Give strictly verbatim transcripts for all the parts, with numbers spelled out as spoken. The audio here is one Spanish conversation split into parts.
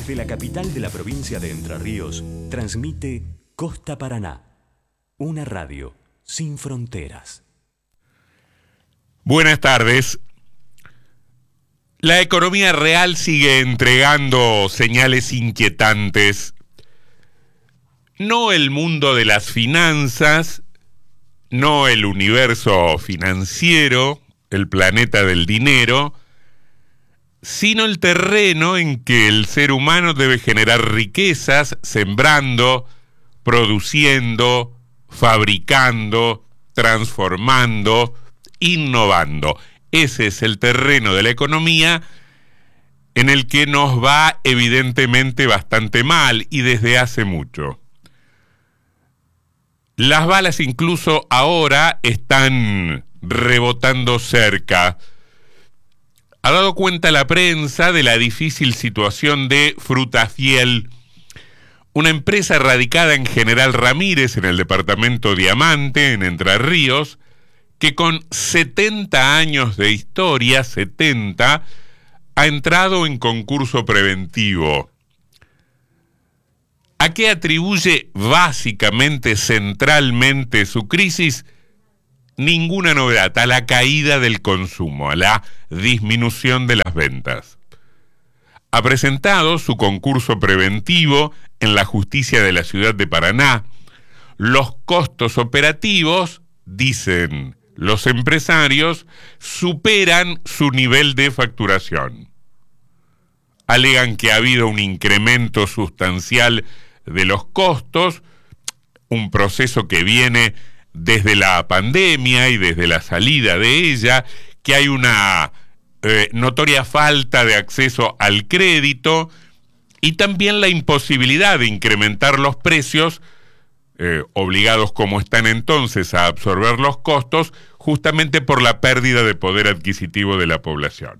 Desde la capital de la provincia de Entre Ríos, transmite Costa Paraná, una radio sin fronteras. Buenas tardes. La economía real sigue entregando señales inquietantes. No el mundo de las finanzas, no el universo financiero, el planeta del dinero, sino el terreno en que el ser humano debe generar riquezas, sembrando, produciendo, fabricando, transformando, innovando. Ese es el terreno de la economía en el que nos va evidentemente bastante mal y desde hace mucho. Las balas incluso ahora están rebotando cerca. Ha dado cuenta la prensa de la difícil situación de Frutafiel, una empresa radicada en General Ramírez, en el departamento Diamante, en Entre Ríos, que con setenta años de historia, setenta, ha entrado en concurso preventivo. ¿A qué atribuye básicamente, centralmente su crisis? Ninguna novedad, a la caída del consumo, a la disminución de las ventas. Ha presentado su concurso preventivo en la justicia de la ciudad de Paraná. Los costos operativos, dicen los empresarios, superan su nivel de facturación. Alegan que ha habido un incremento sustancial de los costos, un proceso que viene desde la pandemia y desde la salida de ella, que hay una eh, notoria falta de acceso al crédito y también la imposibilidad de incrementar los precios, eh, obligados como están entonces a absorber los costos, justamente por la pérdida de poder adquisitivo de la población.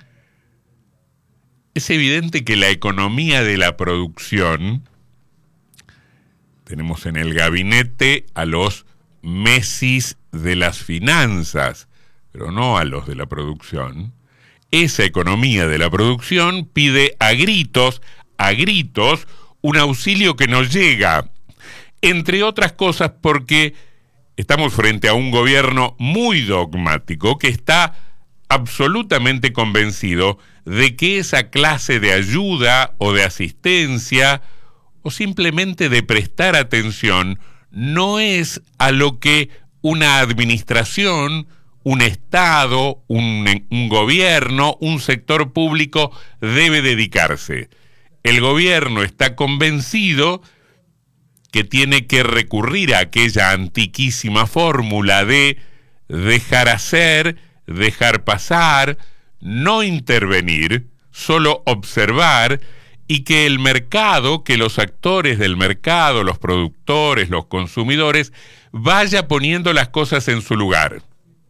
Es evidente que la economía de la producción, tenemos en el gabinete a los Messis de las finanzas, pero no a los de la producción. Esa economía de la producción pide a gritos, a gritos, un auxilio que nos llega, entre otras cosas porque estamos frente a un gobierno muy dogmático que está absolutamente convencido de que esa clase de ayuda o de asistencia o simplemente de prestar atención no es a lo que una administración, un Estado, un, un gobierno, un sector público debe dedicarse. El gobierno está convencido que tiene que recurrir a aquella antiquísima fórmula de dejar hacer, dejar pasar, no intervenir, solo observar, y que el mercado, que los actores del mercado, los productores, los consumidores, vaya poniendo las cosas en su lugar.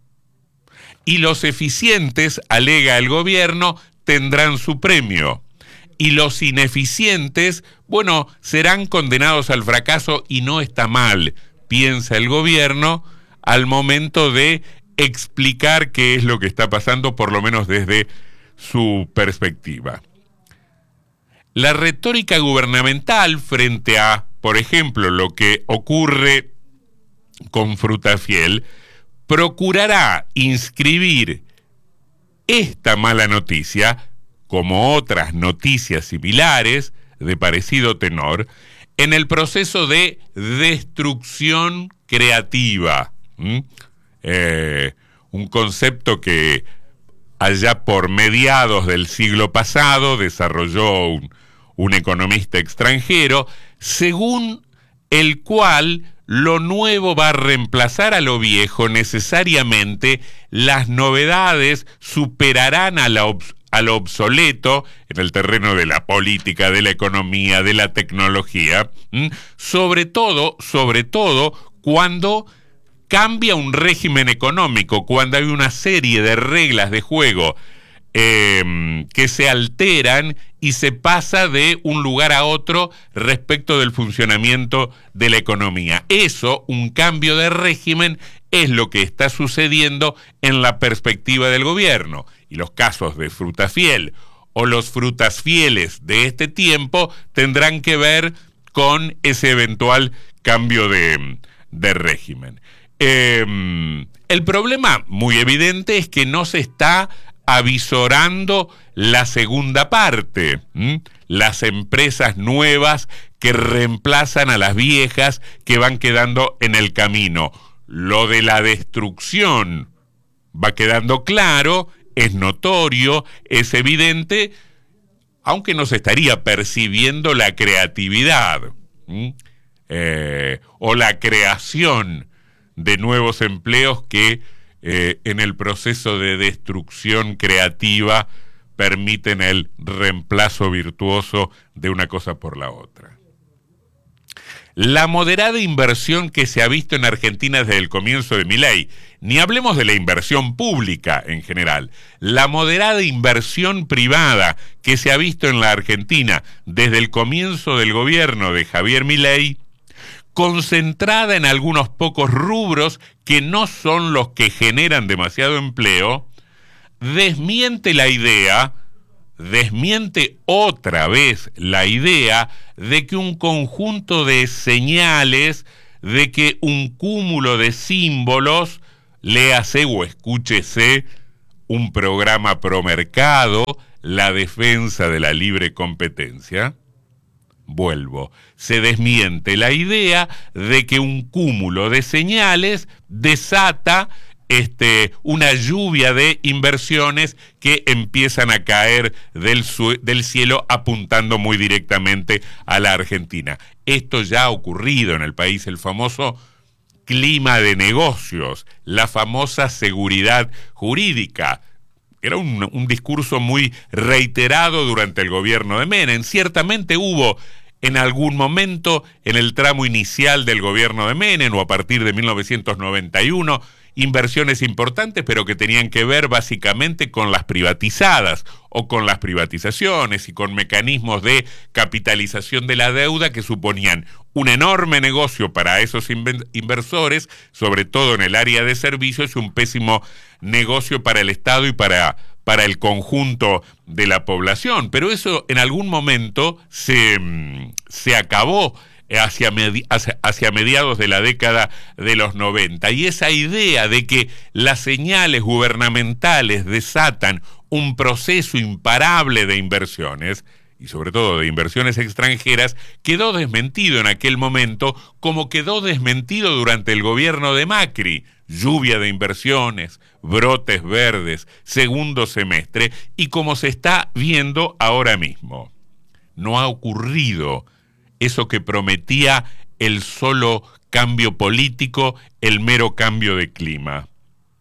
Y los eficientes, alega el gobierno, tendrán su premio. Y los ineficientes, bueno, serán condenados al fracaso y no está mal, piensa el gobierno, al momento de explicar qué es lo que está pasando, por lo menos desde su perspectiva. La retórica gubernamental frente a, por ejemplo, lo que ocurre con Frutafiel, procurará inscribir esta mala noticia, como otras noticias similares de parecido tenor, en el proceso de destrucción creativa. ¿Mm? Eh, un concepto que allá por mediados del siglo pasado desarrolló un, un economista extranjero, según el cual lo nuevo va a reemplazar a lo viejo necesariamente, las novedades superarán a, la obs- a lo obsoleto en el terreno de la política, de la economía, de la tecnología, ¿m? sobre todo, sobre todo cuando cambia un régimen económico, cuando hay una serie de reglas de juego eh, que se alteran y se pasa de un lugar a otro respecto del funcionamiento de la economía. Eso, un cambio de régimen, es lo que está sucediendo en la perspectiva del gobierno. Y los casos de Frutafiel o los frutas fieles de este tiempo tendrán que ver con ese eventual cambio de, de régimen. Eh, el problema muy evidente es que no se está avisorando la segunda parte, ¿m? Las empresas nuevas que reemplazan a las viejas que van quedando en el camino. Lo de la destrucción va quedando claro, es notorio, es evidente, aunque no se estaría percibiendo la creatividad ¿m? Eh, o la creación de nuevos empleos que eh, en el proceso de destrucción creativa permiten el reemplazo virtuoso de una cosa por la otra. La moderada inversión que se ha visto en Argentina desde el comienzo de Milei, ni hablemos de la inversión pública en general, la moderada inversión privada que se ha visto en la Argentina desde el comienzo del gobierno de Javier Milei, concentrada en algunos pocos rubros que no son los que generan demasiado empleo, desmiente la idea, desmiente otra vez la idea de que un conjunto de señales, de que un cúmulo de símbolos, léase o escúchese un programa promercado, la defensa de la libre competencia. Vuelvo, se desmiente la idea de que un cúmulo de señales desata Este, una lluvia de inversiones que empiezan a caer del, su- del cielo apuntando muy directamente a la Argentina. Esto ya ha ocurrido en el país, el famoso clima de negocios, la famosa seguridad jurídica. Era un, un discurso muy reiterado durante el gobierno de Menem. Ciertamente hubo en algún momento, en el tramo inicial del gobierno de Menem o a partir de mil novecientos noventa y uno, inversiones importantes, pero que tenían que ver básicamente con las privatizadas o con las privatizaciones y con mecanismos de capitalización de la deuda que suponían un enorme negocio para esos inversores, sobre todo en el área de servicios, y un pésimo negocio para el Estado y para, para el conjunto de la población. Pero eso en algún momento se, se acabó Hacia, medi- hacia, hacia mediados de la década de los noventa, y esa idea de que las señales gubernamentales desatan un proceso imparable de inversiones, y sobre todo de inversiones extranjeras, quedó desmentido en aquel momento, como quedó desmentido durante el gobierno de Macri. Lluvia de inversiones, brotes verdes, segundo semestre, y como se está viendo ahora mismo. No ha ocurrido eso que prometía el solo cambio político, el mero cambio de clima.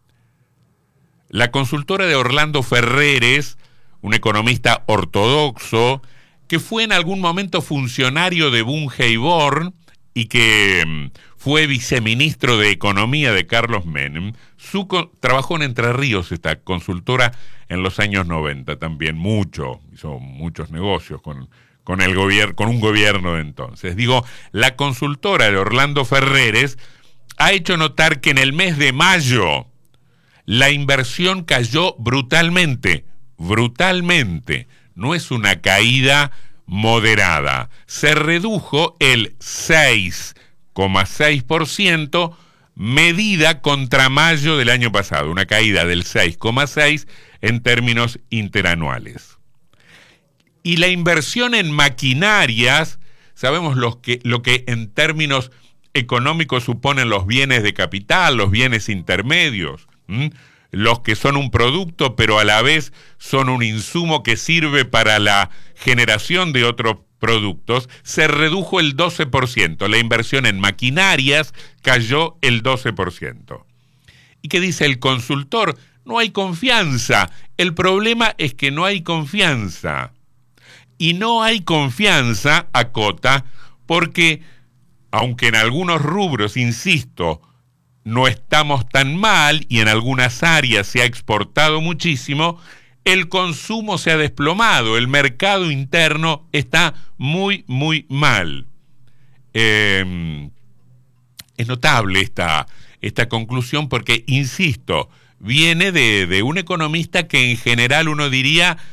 La consultora de Orlando Ferreres, un economista ortodoxo, que fue en algún momento funcionario de Bunge y Born y que fue viceministro de Economía de Carlos Menem, su co- trabajó en Entre Ríos, esta consultora, en los años noventa también, mucho, hizo muchos negocios con con el gobierno, con un gobierno de entonces. Digo, la consultora de Orlando Ferreres ha hecho notar que en el mes de mayo la inversión cayó brutalmente, brutalmente. No es una caída moderada. Se redujo el seis coma seis por ciento medida contra mayo del año pasado, una caída del seis coma seis por ciento en términos interanuales. Y la inversión en maquinarias, sabemos lo que, lo que en términos económicos suponen los bienes de capital, los bienes intermedios, ¿m? Los que son un producto, pero a la vez son un insumo que sirve para la generación de otros productos, se redujo el doce por ciento. La inversión en maquinarias cayó el doce por ciento. ¿Y qué dice el consultor? No hay confianza. El problema es que no hay confianza. Y no hay confianza, acota, porque, aunque en algunos rubros, insisto, no estamos tan mal y en algunas áreas se ha exportado muchísimo, el consumo se ha desplomado, el mercado interno está muy, muy mal. Eh, es notable esta, esta conclusión porque, insisto, viene de, de un economista que en general uno diría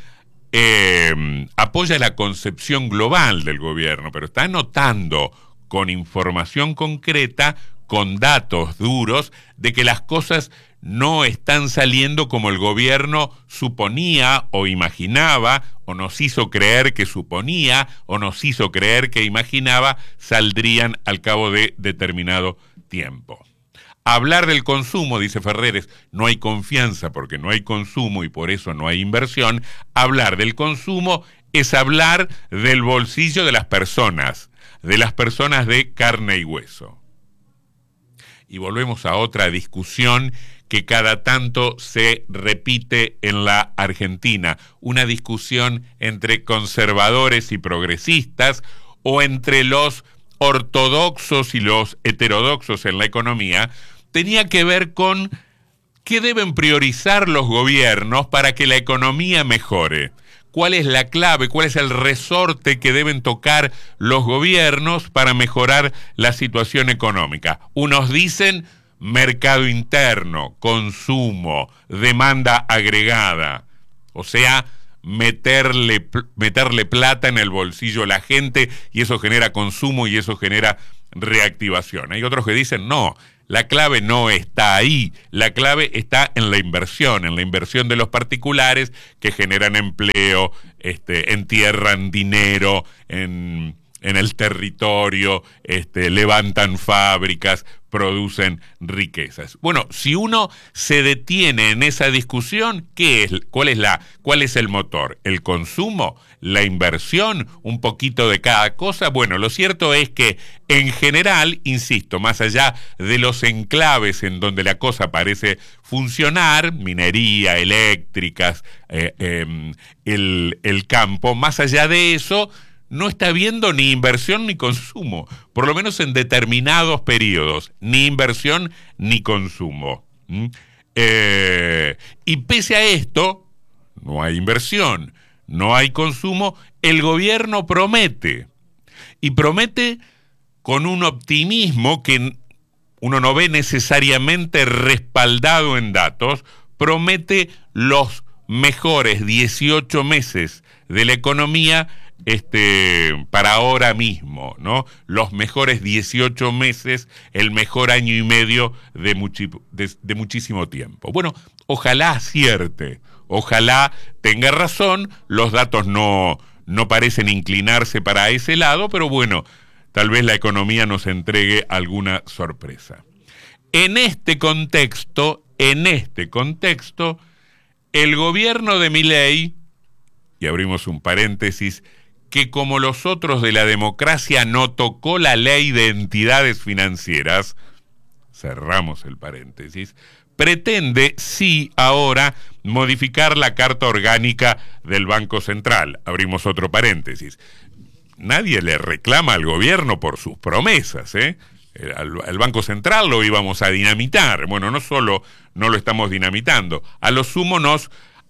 eh, apoya la concepción global del gobierno, pero está notando con información concreta, con datos duros, de que las cosas no están saliendo como el gobierno suponía o imaginaba, o nos hizo creer que suponía, o nos hizo creer que imaginaba, saldrían al cabo de determinado tiempo. Hablar del consumo, dice Ferreres, no hay confianza porque no hay consumo y por eso no hay inversión. Hablar del consumo es hablar del bolsillo de las personas, de las personas de carne y hueso. Y volvemos a otra discusión que cada tanto se repite en la Argentina, una discusión entre conservadores y progresistas o entre los ortodoxos y los heterodoxos en la economía, tenía que ver con qué deben priorizar los gobiernos para que la economía mejore. ¿Cuál es la clave? ¿Cuál es el resorte que deben tocar los gobiernos para mejorar la situación económica? Unos dicen mercado interno, consumo, demanda agregada, o sea, meterle, meterle plata en el bolsillo a la gente y eso genera consumo y eso genera reactivación. Hay otros que dicen no, la clave no está ahí, la clave está en la inversión, en la inversión de los particulares que generan empleo, este, entierran dinero en, en el territorio, este, levantan fábricas, producen riquezas. Bueno, si uno se detiene en esa discusión, ¿qué es? ¿Cuál es la, cuál es el motor? ¿El consumo? ¿La inversión? ¿Un poquito de cada cosa? Bueno, lo cierto es que en general, insisto, más allá de los enclaves en donde la cosa parece funcionar, minería, eléctricas, eh, eh, el, el campo, más allá de eso, no está habiendo ni inversión ni consumo, por lo menos en determinados periodos, ni inversión ni consumo. ¿Mm? Eh, y pese a esto, no hay inversión, no hay consumo, el gobierno promete, y promete con un optimismo que uno no ve necesariamente respaldado en datos, promete los mejores dieciocho meses de la economía este, para ahora mismo, ¿no? Los mejores dieciocho meses, el mejor año y medio de, muchi, de, de muchísimo tiempo. Bueno, ojalá acierte, ojalá tenga razón, los datos no, no parecen inclinarse para ese lado, pero bueno, tal vez la economía nos entregue alguna sorpresa. En este contexto, en este contexto, el gobierno de Milei, y abrimos un paréntesis, que como los otros de la democracia no tocó la ley de entidades financieras, cerramos el paréntesis, pretende, sí, ahora, modificar la Carta Orgánica del Banco Central. Abrimos otro paréntesis. Nadie le reclama al gobierno por sus promesas, ¿eh? Al, al Banco Central lo íbamos a dinamitar. Bueno, no solo no lo estamos dinamitando, a lo sumo nos,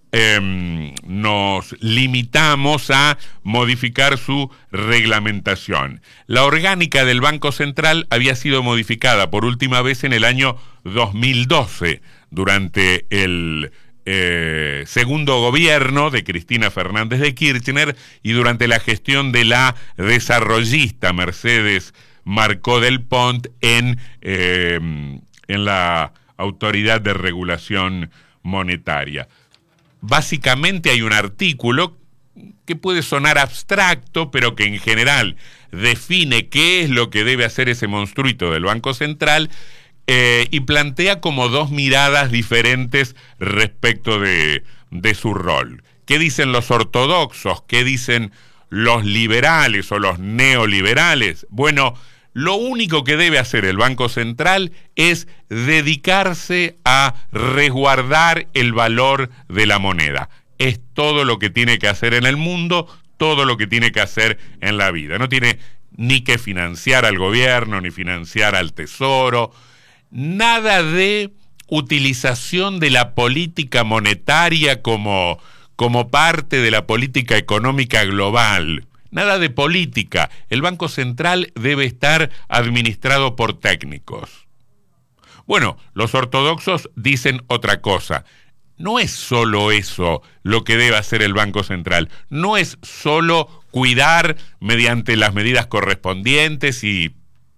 eh, nos limitamos a modificar su reglamentación. La orgánica del Banco Central había sido modificada por última vez en el año dos mil doce, durante el eh, segundo gobierno de Cristina Fernández de Kirchner y durante la gestión de la desarrollista Mercedes Marcó del Pont en, eh, en la Autoridad de Regulación Monetaria. Básicamente hay un artículo que puede sonar abstracto, pero que en general define qué es lo que debe hacer ese monstruito del Banco Central eh, y plantea como dos miradas diferentes respecto de, de su rol. ¿Qué dicen los ortodoxos? ¿Qué dicen los liberales o los neoliberales? Bueno, lo único que debe hacer el Banco Central es dedicarse a resguardar el valor de la moneda. Es todo lo que tiene que hacer en el mundo, todo lo que tiene que hacer en la vida. No tiene ni que financiar al gobierno, ni financiar al tesoro, nada de utilización de la política monetaria como, como parte de la política económica global. Nada de política. El Banco Central debe estar administrado por técnicos. Bueno, los ortodoxos dicen otra cosa. no es solo eso lo que debe hacer el Banco Central, no es solo cuidar mediante las medidas correspondientes y,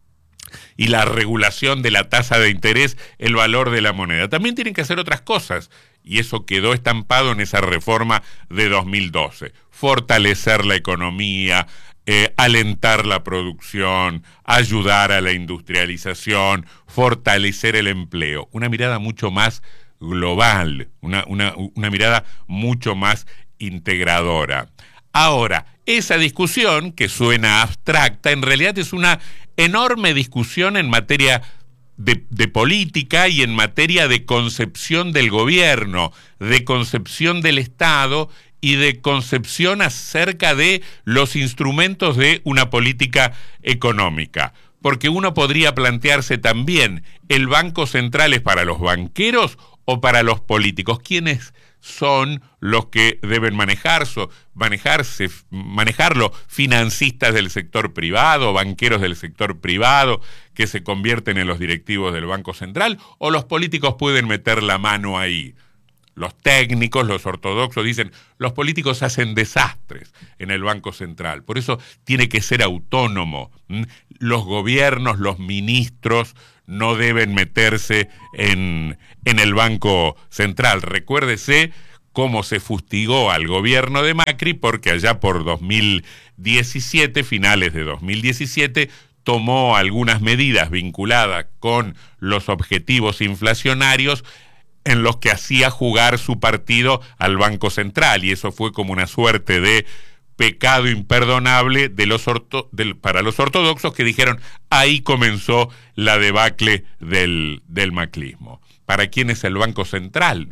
y la regulación de la tasa de interés el valor de la moneda. También tienen que hacer otras cosas, y eso quedó estampado en esa reforma de dos mil doce. Fortalecer la economía, eh, alentar la producción, ayudar a la industrialización, fortalecer el empleo. Una mirada mucho más global, una, una, una mirada mucho más integradora. Ahora, esa discusión, que suena abstracta, en realidad es una enorme discusión en materia de, de política y en materia de concepción del gobierno, de concepción del Estado y de concepción acerca de los instrumentos de una política económica. Porque uno podría plantearse también, ¿el Banco Central es para los banqueros o para los políticos? ¿Quiénes son los que deben manejarse, manejarse, manejarlo? Financistas del sector privado, banqueros del sector privado que se convierten en los directivos del Banco Central, ¿o los políticos pueden meter la mano ahí? Los técnicos, los ortodoxos dicen, los políticos hacen desastres en el Banco Central, por eso tiene que ser autónomo. Los gobiernos, los ministros no deben meterse en, en el Banco Central. Recuérdese cómo se fustigó al gobierno de Macri, porque allá por dos mil diecisiete, finales de dos mil diecisiete, tomó algunas medidas vinculadas con los objetivos inflacionarios en los que hacía jugar su partido al Banco Central, y eso fue como una suerte de pecado imperdonable de los orto, del, para los ortodoxos, que dijeron, ahí comenzó la debacle del, del macrismo. ¿Para quién es el Banco Central?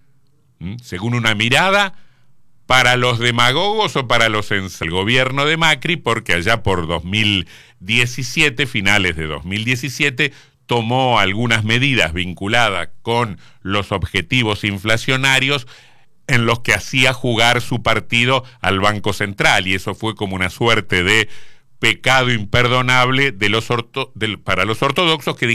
¿Mm? Según una mirada, ¿para los demagogos o para los el gobierno de Macri? Porque allá por dos mil diecisiete, finales de dos mil diecisiete, tomó algunas medidas vinculadas con los objetivos inflacionarios en los que hacía jugar su partido al Banco Central, y eso fue como una suerte de pecado imperdonable de los orto, del, para los ortodoxos, que